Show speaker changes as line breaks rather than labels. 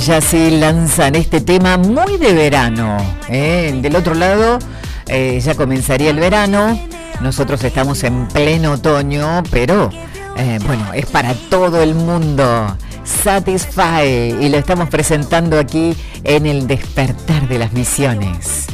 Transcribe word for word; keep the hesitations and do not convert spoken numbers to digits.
Ya sí lanzan este tema muy de verano, ¿eh? Del otro lado eh, ya comenzaría el verano, nosotros estamos en pleno otoño, pero eh, bueno, es para todo el mundo. Satisfy, y lo estamos presentando aquí en el Despertar de las Misiones.